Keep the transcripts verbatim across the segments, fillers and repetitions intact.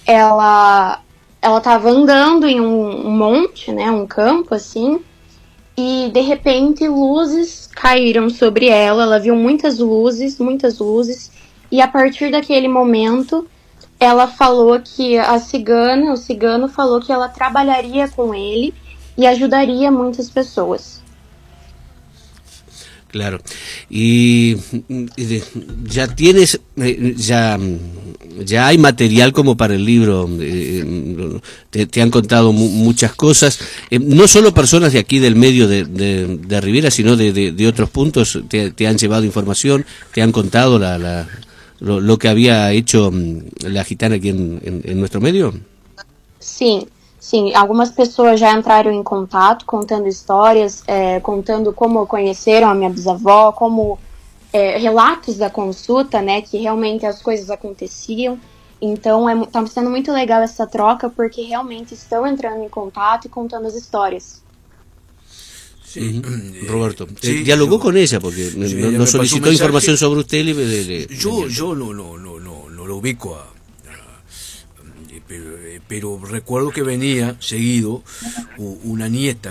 ela ela estava andando em um, um monte, né, um campo assim, e de repente luzes caíram sobre ela, ela viu muitas luzes, muitas luzes, e a partir daquele momento ela falou que a cigana, o cigano falou que ela trabalharia com ele y ayudaría a muchas personas. Claro. Y ya tienes, ya, ya hay material como para el libro. Te, te han contado mu muchas cosas. No solo personas de aquí del medio de, de, de Rivera, sino de, de, de otros puntos. Te, te han llevado información, te han contado la, la, lo, lo que había hecho la gitana aquí en, en, en nuestro medio. Sim. Sim, algumas pessoas já entraram em contato, contando histórias, é, contando como conheceram a minha bisavó, como é, relatos da consulta, né, que realmente as coisas aconteciam. Então, está é, sendo muito legal essa troca, porque realmente estão entrando em contato e contando as histórias. Sí. Uh-huh. Roberto, sí, dialogó yo, con ella, porque sí, nos no solicitó información sobre usted. Le, le, le, yo le, yo no, no, no, no, no lo ubico a... Pero, pero recuerdo que venía seguido una nieta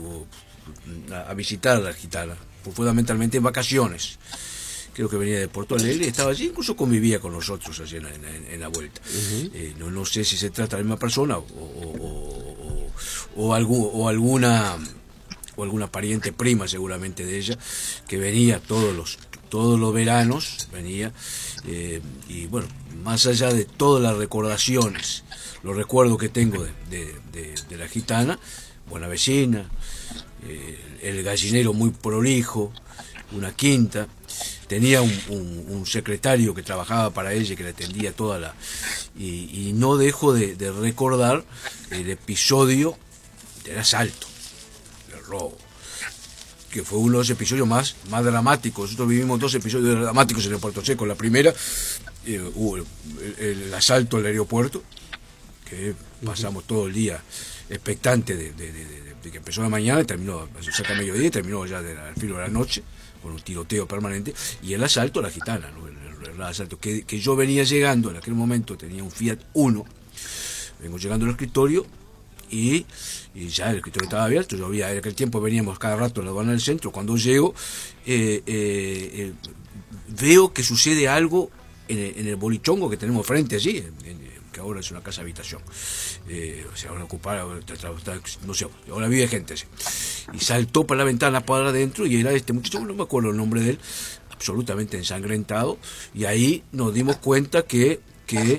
a visitar a la gitana, fundamentalmente en vacaciones. Creo que venía de Porto Alegre, estaba allí, incluso convivía con nosotros allí en, en, en la vuelta. Uh-huh. eh, no, no sé si se trata de la misma persona o, o, o, o, algún, o alguna o alguna pariente prima seguramente de ella, que venía todos los todos los veranos, venía, eh, y bueno, más allá de todas las recordaciones, los recuerdos que tengo de, de, de, de la gitana, buena vecina, eh, el gallinero muy prolijo, una quinta, tenía un, un, un secretario que trabajaba para ella, que le atendía toda la... Y, y no dejo de, de recordar el episodio del asalto, del robo, que fue uno de los episodios más, más dramáticos. Nosotros vivimos dos episodios dramáticos en el Puerto Seco. La primera, eh, hubo el, el, el asalto al aeropuerto, que pasamos todo el día expectante de, de, de, de, de que empezó la mañana y terminó cerca de mediodía y terminó ya de la, al filo de la noche, con un tiroteo permanente, y el asalto a la gitana, ¿no? el, el, el asalto que, que yo venía llegando, en aquel momento tenía un Fiat Uno, vengo llegando al escritorio, Y, y ya el escritorio estaba abierto. Yo había, en aquel tiempo veníamos cada rato a la aduana del centro. Cuando llego, eh, eh, eh, veo que sucede algo en el, en el bolichongo que tenemos frente allí, en, en, que ahora es una casa habitación. Eh, o sea, ahora ocupada, no sé, ahora vive gente así. Y saltó para la ventana para adentro y era este muchacho, no me acuerdo el nombre de él, absolutamente ensangrentado. Y ahí nos dimos cuenta que... que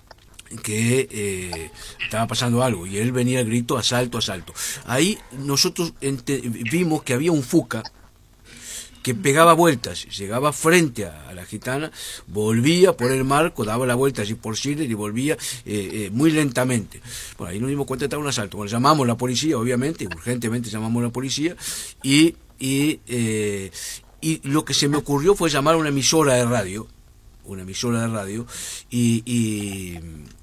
que eh, estaba pasando algo y él venía al grito asalto, asalto. Ahí nosotros ente- vimos que había un Fuca que pegaba vueltas, llegaba frente a, a la gitana, volvía por el marco, daba la vuelta así por Chile y volvía eh, eh, muy lentamente. Bueno, ahí nos dimos cuenta que estaba un asalto. Bueno, llamamos a la policía, obviamente, urgentemente llamamos a la policía y, y, eh, y lo que se me ocurrió fue llamar a una emisora de radio, una emisora de radio y... y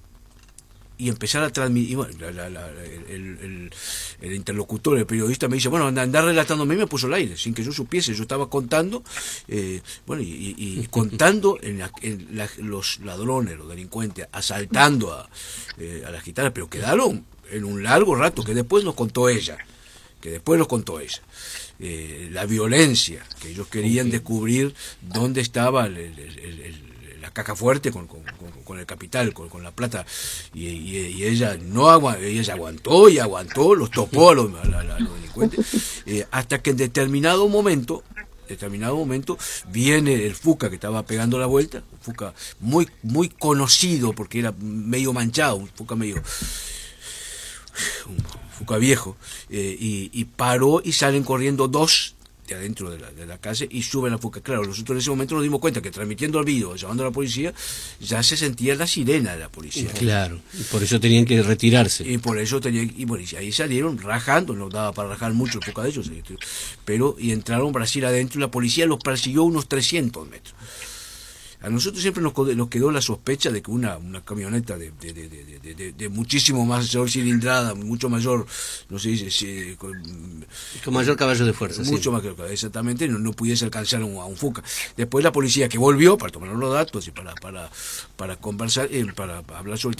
y empezar a transmitir, bueno, la, la, la, el, el, el interlocutor, el periodista me dice, bueno, andar anda relatándome, y me puso al aire, sin que yo supiese, yo estaba contando, eh, bueno, y, y, y contando en, la, en la, los ladrones, los delincuentes, asaltando a, eh, a la gitana, pero quedaron en un largo rato, que después nos contó ella, que después nos contó ella. Eh, la violencia, que ellos querían okay. descubrir dónde estaba el, el, el, el la caja fuerte con, con, con, con el capital, con, con la plata, y, y, y ella no agu- ella aguantó y aguantó, los topó a los, a la, a los delincuentes, eh, hasta que en determinado momento, determinado momento, viene el Fuca que estaba pegando la vuelta, un Fuca muy, muy conocido porque era medio manchado, un Fuca medio, un Fuca viejo, eh, y, y paró y salen corriendo dos adentro de la, de la calle y suben la Fuca. Claro, nosotros en ese momento nos dimos cuenta que transmitiendo el video, llamando a la policía, ya se sentía la sirena de la policía. Claro, y por eso tenían que retirarse. Y por eso tenían, y bueno, y ahí salieron rajando, no daba para rajar mucho el Fuca de ellos, pero y entraron Brasil adentro y la policía los persiguió unos trescientos metros. A nosotros siempre nos, nos quedó la sospecha de que una, una camioneta de, de, de, de, de, de, de muchísimo mayor cilindrada, mucho mayor, no sé si... si con, con mayor caballo de fuerza. Mucho sí. más, exactamente, no, no pudiese alcanzar a un, a un Fuca. Después la policía que volvió para tomar los datos y para, para, para conversar, eh, para hablar sobre el